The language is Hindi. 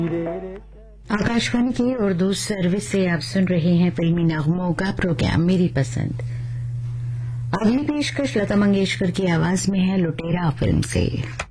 आकाशवाणी की उर्दू सर्विस से आप सुन रहे हैं फिल्मी नगमों का प्रोग्राम मेरी पसंद। अगली पेशकश लता मंगेशकर की आवाज में है लुटेरा फिल्म से।